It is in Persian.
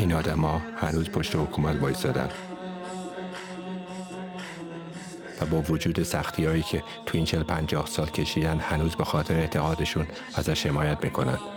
این آدما هنوز پشت حکومت وایسادن و با وجود سختی‌هایی که تو این 40-50 سال کشیدن هنوز به خاطر اعتقادشون ازش حمایت میکنن.